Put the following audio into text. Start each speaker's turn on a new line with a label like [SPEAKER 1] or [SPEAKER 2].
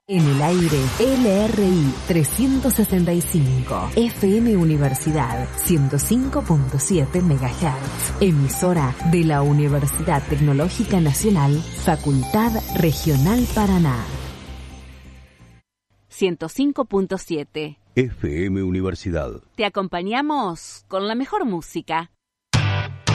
[SPEAKER 1] En el aire, LRI 365, FM Universidad 105.7 MHz, emisora de la Universidad Tecnológica Nacional, Facultad Regional Paraná.
[SPEAKER 2] 105.7
[SPEAKER 3] FM Universidad.
[SPEAKER 2] Te acompañamos con la mejor música.